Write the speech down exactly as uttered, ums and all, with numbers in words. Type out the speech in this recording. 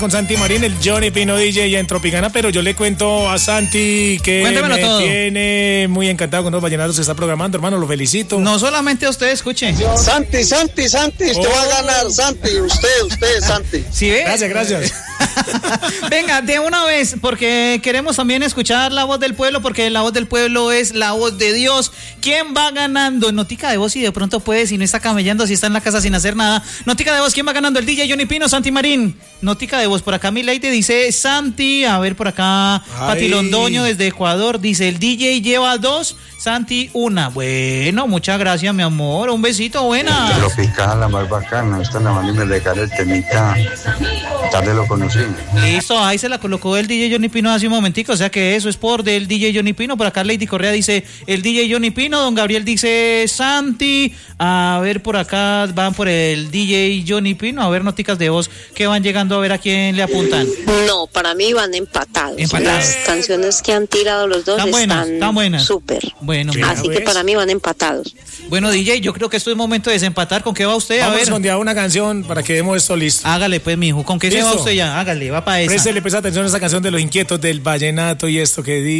con Santi Marín, el Johnny Pino D J en Tropicana, pero yo le cuento a Santi que Cuéntemelo me todo. tiene muy encantado con los vallenatos, se está programando, hermano, lo felicito. No solamente a usted, escuche. Santi, Santi, Santi, usted Oh. va a ganar, Santi, usted, usted, Santi. ¿Sí ve? Gracias, gracias. Venga, de una vez, porque queremos también escuchar la voz del pueblo, porque la voz del pueblo es la voz de Dios. ¿Quién va ganando? Notica de voz, y de pronto puede, si no está camellando, si está en la casa sin hacer nada. Notica de voz, ¿quién va ganando? El D J Johnny Pino, Santi Marín. Notica de voz, por acá mi Leite dice Santi, a ver por acá, Pati Londoño desde Ecuador, dice el D J lleva dos, Santi una. Bueno, muchas gracias, mi amor, un besito, buena. Tropical, la más bacana, esta la manera de regar el temita, tarde lo conocí. Listo, ahí se la colocó el D J Johnny Pino hace un momentico, o sea que eso es por del D J Johnny Pino. Por acá Lady Correa dice el D J Johnny Pino, don Gabriel dice Santi, a ver por acá van por el D J Johnny Pino, a ver noticas de voz que van llegando, a ver a quién le apuntan. No, para mí van empatados. Empatados. Las canciones que han tirado los dos Están buenas, están están buenas. súper. Bueno, Ya Así que ves. para mí van empatados. bueno D J, yo creo que esto es momento de desempatar. ¿Con qué va usted? A Vamos ver, con ya una canción para que demos esto listo. hágale pues, mijo, ¿con qué se va ¿Listo? usted ya? Hágale, va para esa. Préstele pues atención a esa canción de los inquietos del vallenato y esto que dice.